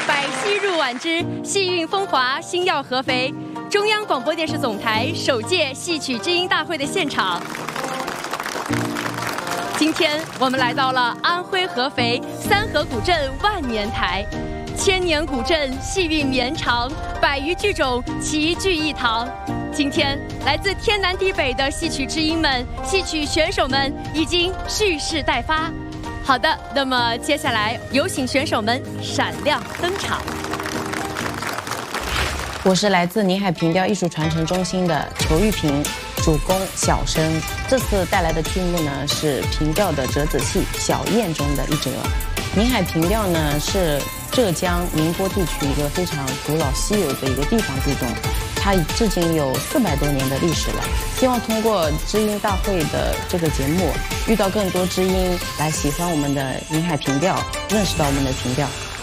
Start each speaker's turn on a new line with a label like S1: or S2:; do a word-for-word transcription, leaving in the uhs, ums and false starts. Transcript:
S1: 百戏入碗之戏韵风华，星耀合肥。中央广播电视总台首届戏曲知音大会的现场。今天我们来到了安徽合肥三河古镇万年台，千年古镇戏韵绵长，百余剧种齐聚一堂。今天来自天南地北的戏曲知音们、戏曲选手们已经蓄势待发。好的，那么接下来有请选手们闪亮登场。
S2: 我是来自宁海平调艺术传承中心的裘玉萍，主攻小生。这次带来的剧目呢是平调的折子戏《小燕》中的一折。宁海平调呢是浙江宁波地区一个非常古老稀有的一个地方剧种，它至今有四百多年的历史了。希望通过知音大会的这个节目，遇到更多知音来喜欢我们的宁海平调，认识到我们的平调。